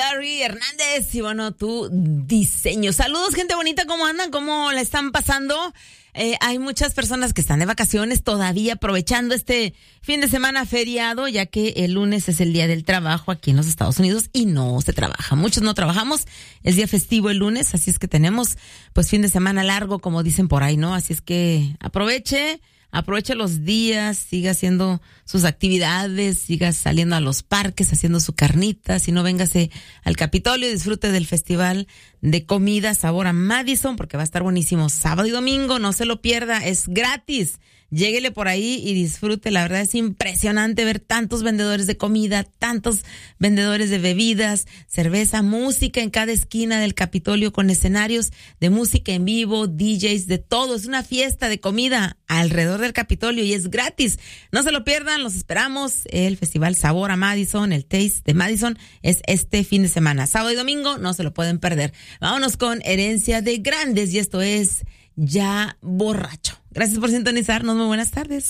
Larry Hernández y bueno, tu diseño. Saludos, gente bonita, ¿cómo andan? ¿Cómo la están pasando? Hay muchas personas que están de vacaciones todavía aprovechando este fin de semana feriado, ya que el lunes es el día del trabajo aquí en los Estados Unidos y no se trabaja. Muchos no trabajamos, es día festivo el lunes, así es que tenemos pues fin de semana largo, como dicen por ahí, ¿no? Así es que aproveche los días, siga haciendo sus actividades, siga saliendo a los parques, haciendo su carnita, si no, véngase al Capitolio y disfrute del festival de comida Sabor a Madison, porque va a estar buenísimo sábado y domingo, no se lo pierda, es gratis. Lléguele por ahí y disfrute, la verdad es impresionante ver tantos vendedores de comida, tantos vendedores de bebidas, cerveza, música en cada esquina del Capitolio con escenarios de música en vivo, DJs, de todo. Es una fiesta de comida alrededor del Capitolio y es gratis. No se lo pierdan, los esperamos. El Festival Sabor a Madison, el Taste de Madison, es este fin de semana. Sábado y domingo, no se lo pueden perder. Vámonos con Herencia de Grandes y esto es Ya Borracho. Gracias por sintonizarnos. Muy buenas tardes.